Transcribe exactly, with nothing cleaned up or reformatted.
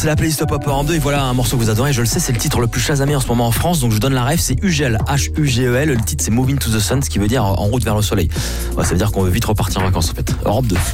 c'est la playlist Pop Europe deux et voilà un morceau que vous adorez, je le sais, c'est le titre le plus chasamé en ce moment en France, donc je donne la ref, c'est U G L, H U G E L, le titre c'est Moving to the Sun, ce qui veut dire en route vers le soleil. Ouais, ça veut dire qu'on veut vite repartir en vacances en fait. Europe deux.